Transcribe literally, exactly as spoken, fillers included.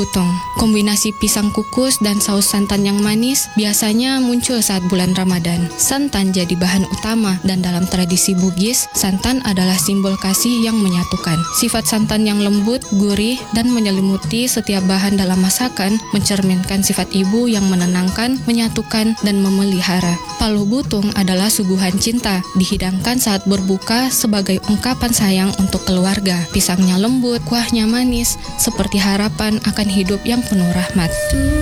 butong. Kombinasi pisang kukus dan saus santan yang manis biasanya muncul saat bulan Ramadan. Santan jadi bahan utama dan dalam tradisi Bugis, santan adalah simbol kasih yang menyatukan. Sifat santan yang lembut, gurih, dan menyelimuti setiap bahan dalam masakan mencerminkan sifat ibu yang menenangkan, menyatukan, dan memelihara. Palu butung adalah suguhan cinta, dihidangkan saat berbuka sebagai ungkapan sayang untuk keluarga. Pisangnya lembut, kuahnya manis, seperti harapan akan hidup yang penuh rahmat.